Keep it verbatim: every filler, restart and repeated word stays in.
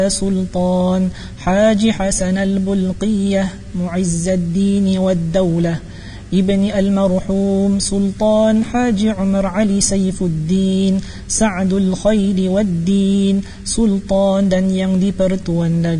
سلطان حاج حسن البلقية معز الدين والدولة ابن المرحوم سلطان حاج عمر علي سيف الدين سعد الخير والدين Sultan dan yang di-Pertuan